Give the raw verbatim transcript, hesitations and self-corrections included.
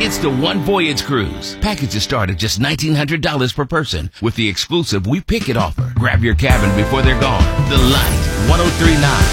It's the One Voyage Cruise. Packages start at just nineteen hundred dollars per person with the exclusive We Pick It offer. Grab your cabin before they're gone. The Light, one oh three point nine.